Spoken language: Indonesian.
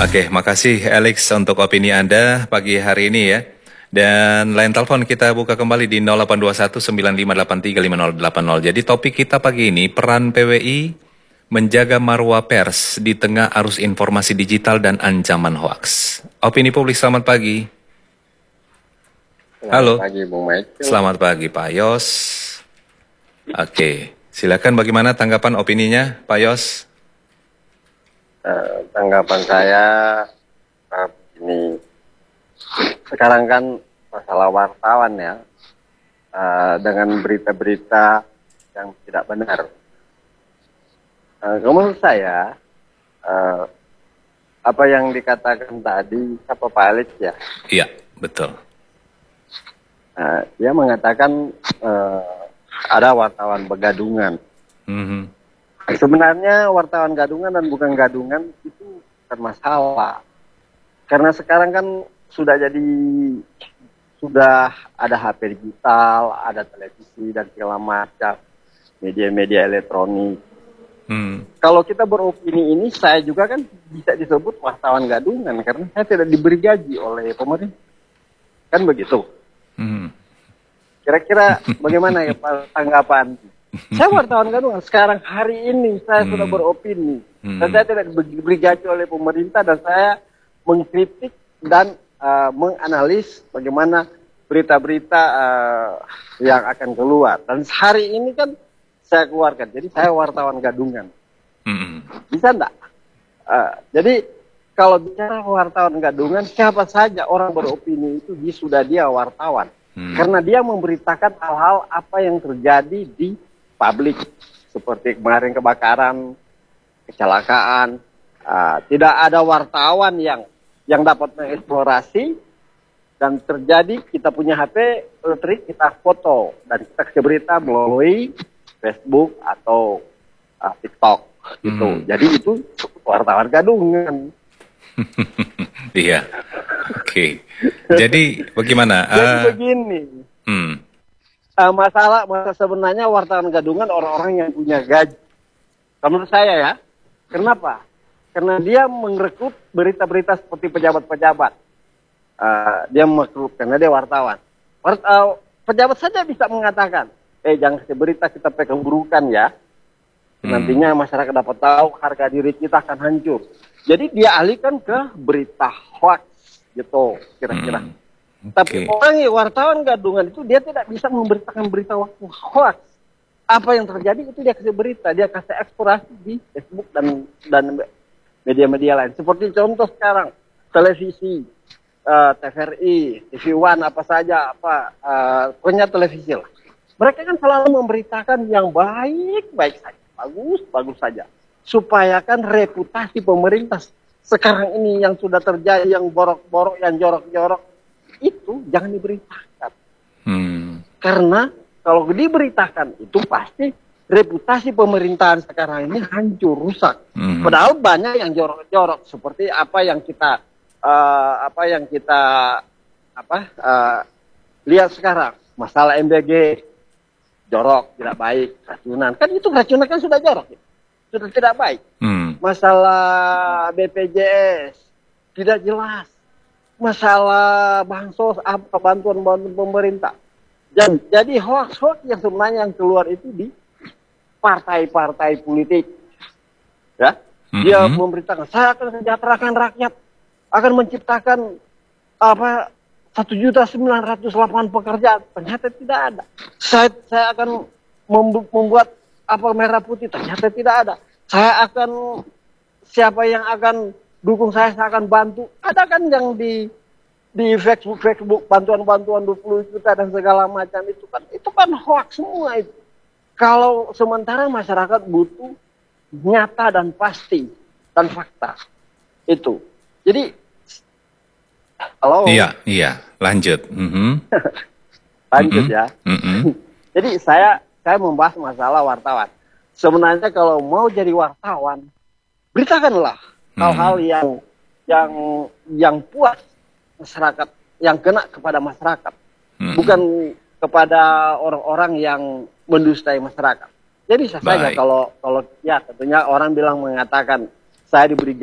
Oke, makasih Alex untuk opini Anda pagi hari ini ya. Dan line telepon kita buka kembali di 0821 9583 5080. Jadi topik kita pagi ini, peran PWI menjaga marwah pers di tengah arus informasi digital dan ancaman hoaks. Opini publik, selamat pagi. Halo. Selamat pagi, Bung Mike. Selamat pagi, Pak Yos. Oke, silakan bagaimana tanggapan opininya, Pak Yos? Tanggapan saya begini. Sekarang kan masalah wartawan ya, dengan berita-berita yang tidak benar. Menurut saya, apa yang dikatakan tadi, siapa Pak Alex ya? Iya, betul. Dia mengatakan ada wartawan begadungan. Sebenarnya wartawan gadungan dan bukan gadungan itu bukan masalah. Karena sekarang kan sudah ada HP digital, ada televisi dan segala macam media-media elektronik. Kalau kita beropini ini, saya juga kan bisa disebut wartawan gadungan karena saya tidak diberi gaji oleh pemerintah. Kan begitu. Kira-kira bagaimana ya Pak tanggapan? Saya wartawan gadungan. Sekarang hari ini saya sudah beropini. Dan saya tidak diberi gaji oleh pemerintah dan saya mengkritik dan menganalisis bagaimana berita-berita yang akan keluar. Dan hari ini kan saya keluarkan. Jadi saya wartawan gadungan. Bisa enggak? Jadi kalau bicara wartawan gadungan, siapa saja orang beropini itu sudah dia wartawan. Karena dia memberitakan hal-hal apa yang terjadi di publik. Seperti kemarin kebakaran, kecelakaan. Tidak ada wartawan yang dapat mengeksplorasi. Dan terjadi kita punya HP elektrik, kita foto. Dan kita kasih berita melalui Facebook atau TikTok. Gitu. Jadi itu wartawan gadungan. Iya. Oke. Jadi bagaimana? Jadi begini. Masalah sebenarnya wartawan gadungan orang-orang yang punya gaji. Menurut saya ya. Kenapa? Karena dia merekrut berita-berita seperti pejabat-pejabat. Dia merekrut karena dia wartawan. Pejabat saja bisa mengatakan, jangan kasih berita kita pegang burukan ya. Nantinya masyarakat dapat tahu harga diri kita akan hancur. Jadi dia alihkan ke berita hoax gitu kira-kira. Tapi orang wartawan gadungan itu dia tidak bisa memberitakan berita waktu hoax. Apa yang terjadi itu dia kasih berita, dia kasih eksplorasi di Facebook dan media-media lain. Seperti contoh sekarang televisi, TVRI, TV One apa saja, pokoknya televisi lah. Mereka kan selalu memberitakan yang baik-baik saja, bagus saja, supaya kan reputasi pemerintah sekarang ini yang sudah terjadi yang borok-borok, yang jorok-jorok itu jangan diberitakan. Karena kalau diberitakan itu pasti reputasi pemerintahan sekarang ini hancur, rusak. Padahal banyak yang jorok-jorok seperti apa yang kita lihat sekarang, masalah MBG jorok, tidak baik, racunan. Kan itu racunan kan sudah jorok, sudah tidak baik. Masalah BPJS tidak jelas. Masalah bansos, bantuan pemerintah. Jadi hoax-hoax yang sebenarnya yang keluar itu di partai-partai politik. Ya, dia memberitakan saya akan sejahterakan rakyat, akan menciptakan 1.908.000 pekerjaan. Ternyata tidak ada. Saya akan membuat apel merah putih. Ternyata tidak ada. Siapa yang akan dukung saya akan bantu. Ada kan yang di Facebook bantuan 20 juta dan segala macam itu kan hoax semua itu. Kalau sementara masyarakat butuh nyata dan pasti dan fakta itu. Jadi halo. Iya, lanjut. Lanjut ya. Jadi saya membahas masalah wartawan. Sebenarnya kalau mau jadi wartawan, beritakanlah hal-hal yang puas masyarakat, yang kena kepada masyarakat, bukan kepada orang-orang yang mendustai masyarakat. Jadi saya saja kalau ya tentunya orang mengatakan saya diberi